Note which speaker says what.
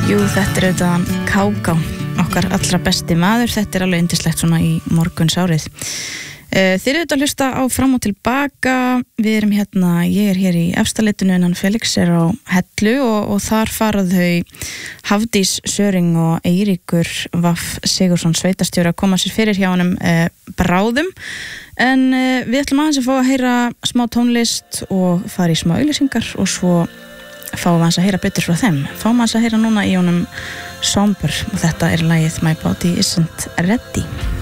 Speaker 1: Jú, þetta auðvitað Káká, okkar allra besti maður. Þetta alveg yndislegt svona í morgunsárið. Þið auðvitað að hlusta á Fram og tilbaka. Við erum hérna, ég er hér í Efstaleitinu en Felix er á Hellu og þar farað þau Hafdís Söring og Eiríkur Vaff Sigursson sveitarstjóri að koma sér fyrir hjá honum bráðum. En við ætlum aðeins að fá að heyra smá tónlist og fara í smá auglýsingar og svo fáum við að heyra betur frá þeim. Fáum við að heyra núna í honum Somber og þetta lagið My Body Isn't Ready.